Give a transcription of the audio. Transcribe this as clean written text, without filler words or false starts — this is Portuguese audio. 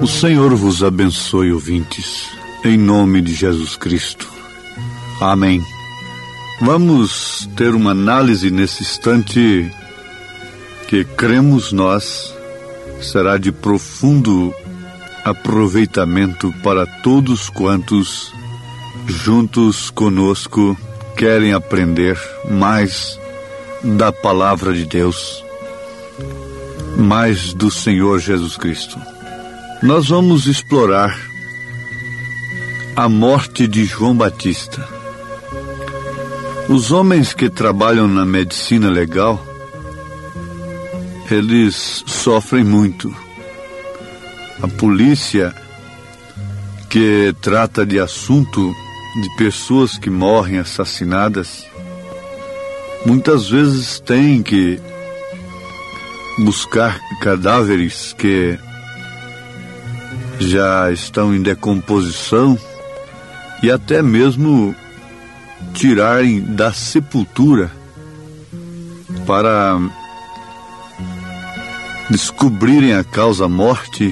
O Senhor vos abençoe, ouvintes, em nome de Jesus Cristo. Amém. Vamos ter uma análise nesse instante que cremos nós será de profundo aproveitamento para todos quantos juntos conosco querem aprender mais da palavra de Deus, mais do Senhor Jesus Cristo. Nós vamos explorar a morte de João Batista. Os homens que trabalham na medicina legal, eles sofrem muito. A polícia que trata de assunto de pessoas que morrem assassinadas, muitas vezes tem que buscar cadáveres que já estão em decomposição e até mesmo tirarem da sepultura para descobrirem a causa-morte